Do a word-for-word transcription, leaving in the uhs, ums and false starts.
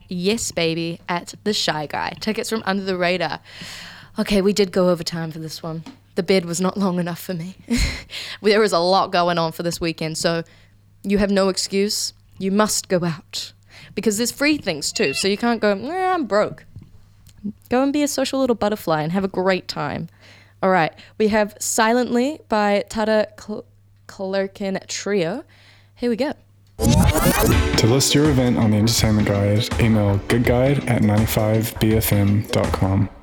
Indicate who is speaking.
Speaker 1: Yes Baby at The Shy Guy. Tickets from Under the Radar. Okay, we did go over time for this one. The bed was not long enough for me. There was a lot going on for this weekend, so you have no excuse. You must go out. Because there's free things too, so you can't go, nah, I'm broke. Go and be a social little butterfly and have a great time. All right, we have Silently by Tara Clerkin Trio. Here we go.
Speaker 2: To list your event on the Entertainment Guide, email goodguide at ninety-five b f m dot com.